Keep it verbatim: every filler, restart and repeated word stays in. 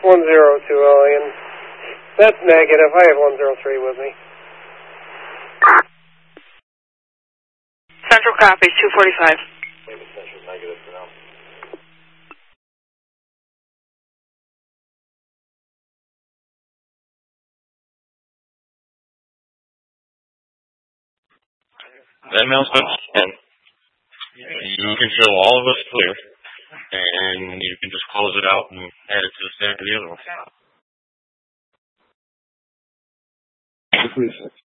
one zero two Alien. That's negative. I have one zero three with me. Central copies, two forty-five. Maybe Central's negative for now. That mail's been sent. You can show all of us clear, and you can just close it out and add it to the stack of the other one. Three six.